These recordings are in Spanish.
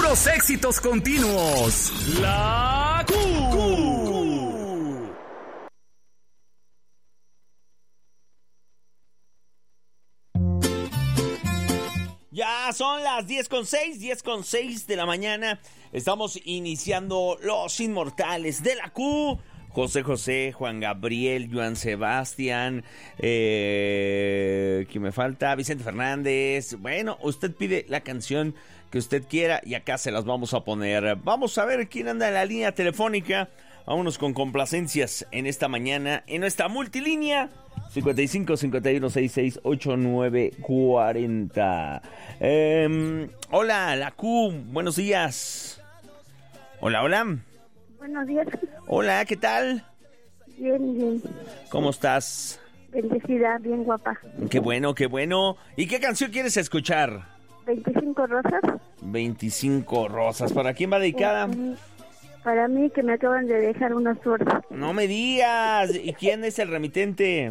Puros éxitos continuos. La Q. Ya son las 10:06 de la mañana. Estamos iniciando Los Inmortales de la Q. José José, Juan Gabriel, Joan Sebastián, ¿quién me falta? Vicente Fernández. Bueno, usted pide la canción que usted quiera y acá se las vamos a poner. Vamos a ver quién anda en la línea telefónica. Vámonos con complacencias en esta mañana en nuestra multilínea 55 51 66 89 40. Hola, la Q, buenos días. Hola, hola. Buenos días. Hola, ¿qué tal? Bien, bien. ¿Cómo estás? Bendecida, bien guapa. Qué bueno, qué bueno. ¿Y qué canción quieres escuchar? 25 rosas. 25 rosas. ¿Para quién va dedicada? Para mí, que me acaban de dejar unas flores. No me digas. ¿Y quién es el remitente?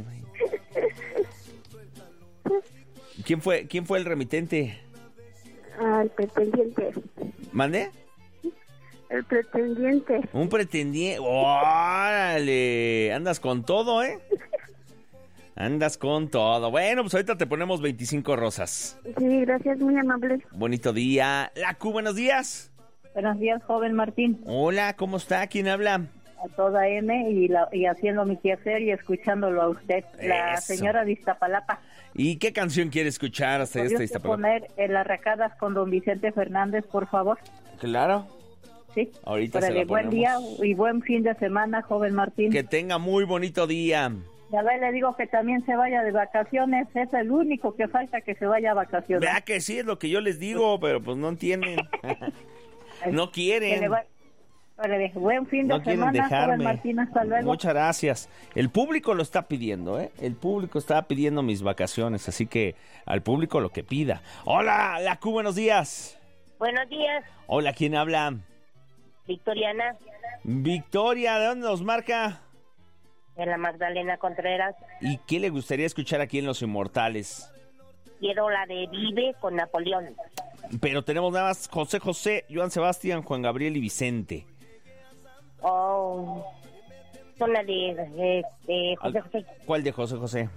¿Quién fue el remitente? El pretendiente. ¿Mande? El pretendiente. Un pretendiente. ¡Órale! Andas con todo, ¿eh? Andas con todo. Bueno, pues ahorita te ponemos 25 rosas. Sí, gracias, muy amable. Bonito día. La Q, buenos días. Buenos días, joven Martín. Hola, ¿cómo está? ¿Quién habla? A toda M y haciendo mi quehacer y escuchándolo a usted. La Eso. señora de Iztapalapa. ¿Y qué canción quiere escuchar hasta esta ¿Podría poner Las Racadas con don Vicente Fernández, por favor? Claro. Sí. Ahorita se la ponemos. Buen día y buen fin de semana, joven Martín. Que tenga muy bonito día. Ya le digo que también se vaya de vacaciones. Es el único que falta que se vaya a vacaciones. Vea que sí, es lo que yo les digo, pero pues no entienden. No quieren. Buen fin de No quieren semana, dejarme. joven Martín. Hasta luego. Muchas gracias. El público lo está pidiendo, ¿eh? El público está pidiendo mis vacaciones, así que al público lo que pida. Hola, la Q, buenos días. Buenos días, Hola, ¿quién habla? Victoriana, Victoria, ¿de dónde nos marca? de la Magdalena Contreras. ¿Y qué le gustaría escuchar aquí en Los Inmortales? Quiero la de Vive con Napoleón. Pero tenemos nada más José José, Joan Sebastián, Juan Gabriel y Vicente. Oh, son la de José José. ¿Cuál de José José?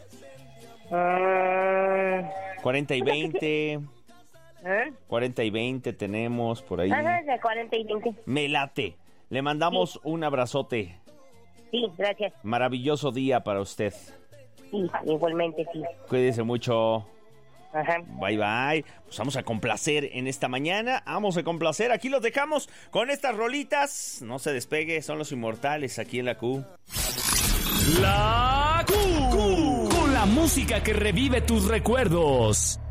40 y 20. 40 y 20 tenemos por ahí. Ajá, de 40 y 20. Me late. Le mandamos un abrazote. Sí, gracias. Maravilloso día para usted. Sí, igualmente, sí. Cuídese mucho. Ajá. Bye, bye. Pues vamos a complacer en esta mañana. Vamos a complacer. Aquí los dejamos con estas rolitas. No se despegue. Son Los Inmortales aquí en la Q. La Q. Con la música que revive tus recuerdos.